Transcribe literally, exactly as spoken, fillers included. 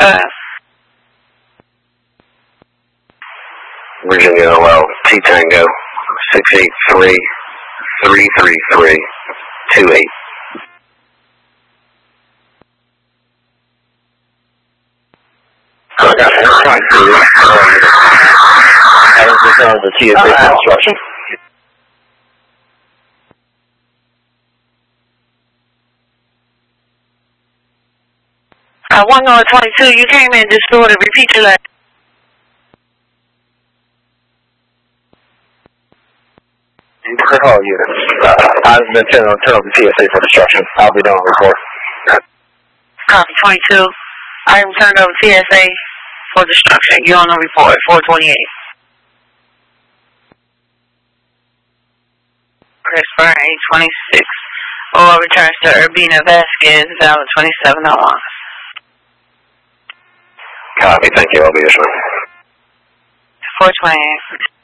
Uh, Virginia O L, T Tango, six eight three, three three three, two eight. I got one point two. I was just on the T S A for instruction. Uh, one North twenty-two, you came in distorted. Repeat your last. Oh, yeah. Uh, I've been telling them to turn on the T S A for destruction. I'll be done with report. Copy twenty-two. I am turned over T S A for destruction. You're on the report, four twenty-eight. Chris Burn, eight twenty-six. Or returns to Urbina Vasquez, valid twenty-seven oh one. Copy, thank you. I'll be issuing. four twenty-eight.